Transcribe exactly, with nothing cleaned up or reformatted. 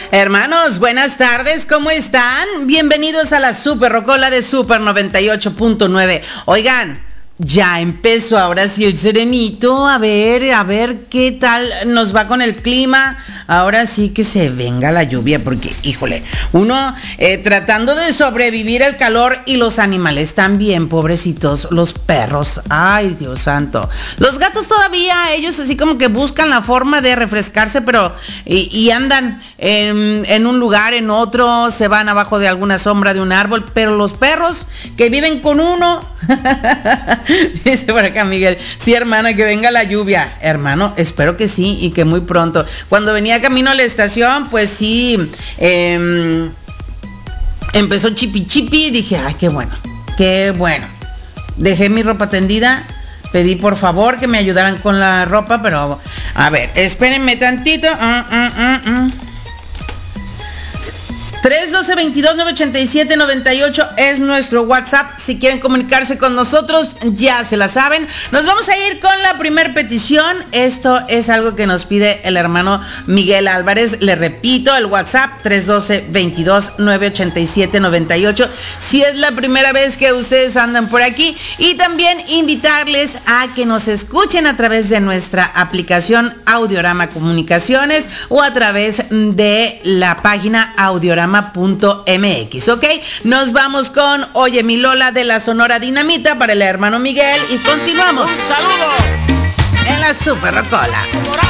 Hermanos, buenas tardes, ¿cómo están? Bienvenidos a la Super Rocola de Super noventa y ocho punto nueve. Oigan, ya empezó ahora sí el serenito, a ver, a ver qué tal nos va con el clima. Ahora sí que se venga la lluvia, porque, híjole, uno eh, tratando de sobrevivir el calor y los animales también, pobrecitos, los perros, ay Dios santo. Los gatos todavía, ellos así como que buscan la forma de refrescarse, pero, y, y andan en, en un lugar, en otro, se van abajo de alguna sombra de un árbol, pero los perros que viven con uno, dice por acá Miguel, sí hermana, que venga la lluvia. Hermano, espero que sí y que muy pronto. Cuando venía camino a la estación, pues sí, eh, empezó chipi chipi y dije, ay, qué bueno, qué bueno. Dejé mi ropa tendida, pedí por favor que me ayudaran con la ropa, pero a ver, espérenme tantito. Uh, uh, uh, uh. tres uno dos, veintidós, nueve ochenta y siete, noventa y ocho es nuestro WhatsApp. Si quieren comunicarse con nosotros, ya se la saben. Nos vamos a ir con la primer petición. Esto es algo que nos pide el hermano Miguel Álvarez. Le repito, el WhatsApp tres uno dos, veintidós, nueve ochenta y siete, noventa y ocho. Si es la primera vez que ustedes andan por aquí. Y también invitarles a que nos escuchen a través de nuestra aplicación Audiorama Comunicaciones o a través de la página audiorama punto m x, ¿ok? Nos vamos con Oye mi Lola de la Sonora Dinamita para el hermano Miguel y continuamos. ¡Un saludo! En la Super Rocola.